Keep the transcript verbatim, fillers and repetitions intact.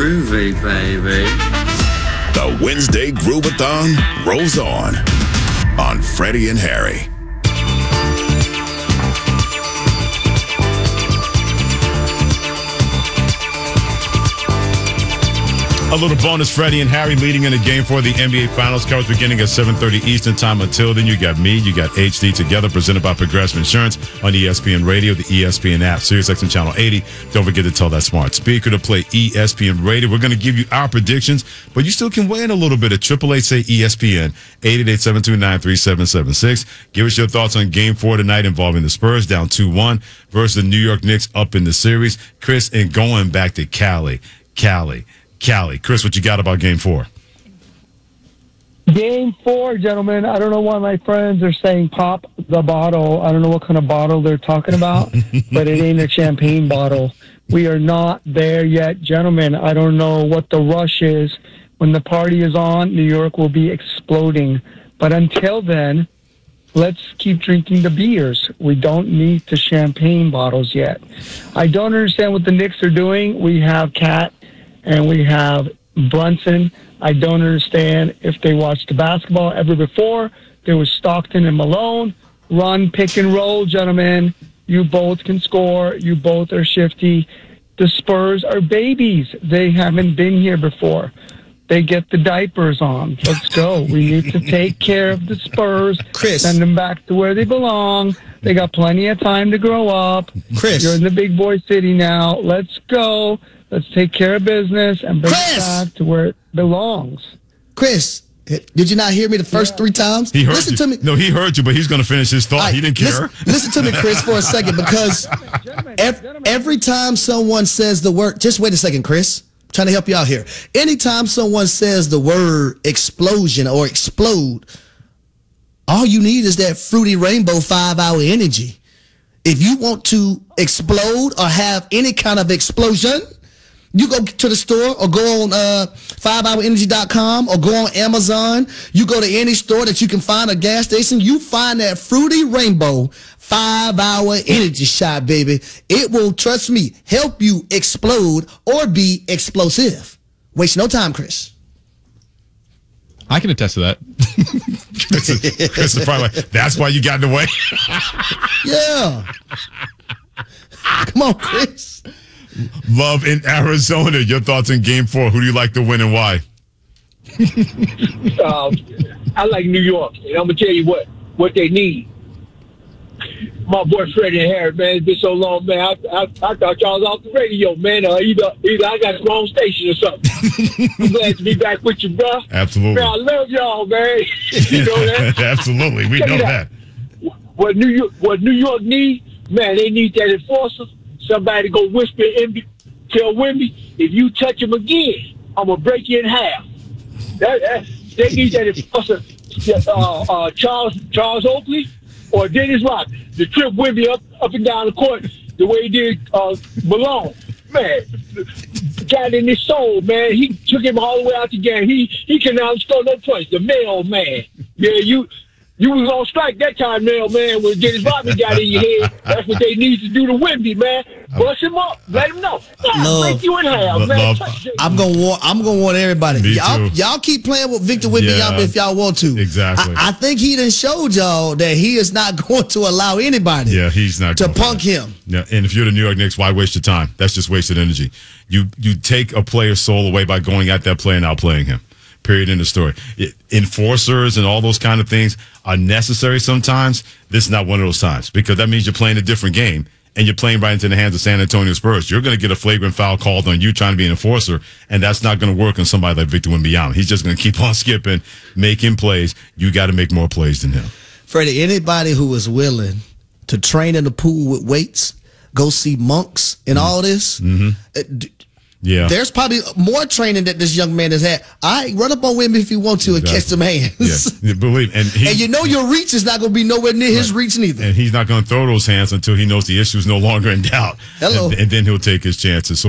groovy, baby. The Wednesday Groovathon rolls on on Freddie and Harry. A little bonus, Freddie and Harry leading in the game for the N B A Finals. Coverage beginning at seven thirty Eastern Time. Until then, you got me, you got H D together, presented by Progressive Insurance on E S P N Radio, the E S P N app, SiriusXM Channel eighty. Don't forget to tell that smart speaker to play E S P N Radio. We're going to give you our predictions, but you still can weigh in a little bit at eight eight eight, say E S P N, eight eight eight, seven two nine, three seven seven six. Give us your thoughts on Game four tonight involving the Spurs down two one versus the New York Knicks up in the series. Chris, and going back to Cali, Cali. Cali. Chris, what you got about Game four? Game four, gentlemen. I don't know why my friends are saying pop the bottle. I don't know what kind of bottle they're talking about, but it ain't a champagne bottle. We are not there yet, gentlemen. I don't know what the rush is. When the party is on, New York will be exploding. But until then, let's keep drinking the beers. We don't need the champagne bottles yet. I don't understand what the Knicks are doing. We have Cat and we have Brunson. I don't understand if they watched the basketball ever before. There was Stockton and Malone. Run, pick, and roll, gentlemen. You both can score. You both are shifty. The Spurs are babies. They haven't been here before. They get the diapers on. Let's go. We need to take care of the Spurs. Chris. Send them back to where they belong. They got plenty of time to grow up. Chris. You're in the big boy city now. Let's go. Let's take care of business and bring Chris! it back to where it belongs. Chris, did you not hear me the first yeah. three times? He heard listen you. to me. No, he heard you, but he's going to finish his thought. Right, he didn't care. Listen, listen to me, Chris, for a second, because every, every time someone says the word, just wait a second, Chris. I'm trying to help you out here. Anytime someone says the word explosion or explode, all you need is that Fruity Rainbow five-hour energy. If you want to explode or have any kind of explosion, you go to the store or go on uh, five hour energy dot com or go on Amazon. You go to any store that you can find a gas station. You find that Fruity Rainbow five-hour energy shot, baby. It will, trust me, help you explode or be explosive. Waste no time, Chris. I can attest to that. Chris, is, Chris is probably like, that's why you got in the way. Yeah. Come on, Chris. Love in Arizona. Your thoughts in Game Four? Who do you like to win and why? um, I like New York, and I'm gonna tell you what what they need. My boy Freddie and Harry, man, it's been so long, man. I, I, I thought y'all was off the radio, man. Uh, either either I got the wrong station or something. I'm glad to be back with you, bro. Absolutely. Man, I love y'all, man. You know that? Absolutely, we Check know that. What New York, what New York need, man, they need that enforcer. Somebody to go whisper in, tell Wemby, if you touch him again, I'm going to break you in half. That, that, they need that enforcer, uh, uh, Charles Charles Oakley or Dennis Rodman, to trip Wemby up, up and down the court the way he did uh, Malone. Man, got in his soul, man. He took him all the way out the game. He he can now score no points. The mailman. Yeah, you... You was on strike that time, now, man, when Dennis Rodman got in your head. That's what they need to do to Wemby, man. Bust him up. Let him know. God, break you in half, Love. man. I'm gonna want. I'm gonna want everybody. Me y'all, too. y'all keep playing with Victor Wemby Yeah, if y'all want to. exactly. I, I think he done showed y'all that he is not going to allow anybody. Yeah, he's not to going punk for that. him. Yeah, and if you're the New York Knicks, why waste your time? That's just wasted energy. You you take a player's soul away by going at that player and outplaying him. Period. End of story. It, enforcers and all those kind of things are necessary sometimes. This is not one of those times, because that means you're playing a different game and you're playing right into the hands of San Antonio Spurs. You're going to get a flagrant foul called on you trying to be an enforcer, and that's not going to work on somebody like Victor Wembanyama. He's just going to keep on skipping, making plays. You got to make more plays than him. Freddie, anybody who is willing to train in the pool with weights, go see monks and mm-hmm. all this, mm-hmm. uh, d- Yeah. there's probably more training that this young man has had. All right, run up on Wemby if you want to exactly. and catch some hands. Yeah, believe and he, and you know your reach is not going to be nowhere near right. his reach neither. And he's not going to throw those hands until he knows the issue is no longer in doubt. Hello. And, and then he'll take his chances. So